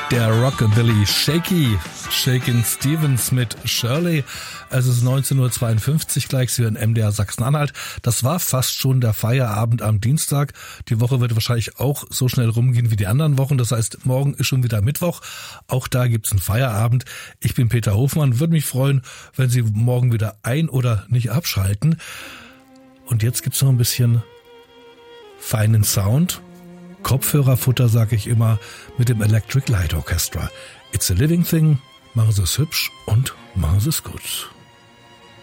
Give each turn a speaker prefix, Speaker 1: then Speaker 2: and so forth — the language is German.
Speaker 1: Der Rockabilly Shakin' Stevens mit Shirley. Es ist 19:52 Uhr gleich, Sie hören MDR Sachsen-Anhalt. Das war fast schon der Feierabend am Dienstag. Die Woche wird wahrscheinlich auch so schnell rumgehen wie die anderen Wochen. Das heißt, morgen ist schon wieder Mittwoch. Auch da gibt's einen Feierabend. Ich bin Peter Hofmann. Würde mich freuen, wenn Sie morgen wieder ein- oder nicht abschalten. Und jetzt gibt's noch ein bisschen feinen Sound. Kopfhörerfutter, sage ich immer, mit dem Electric Light Orchestra. It's a living thing. Machen Sie es hübsch und machen Sie es gut.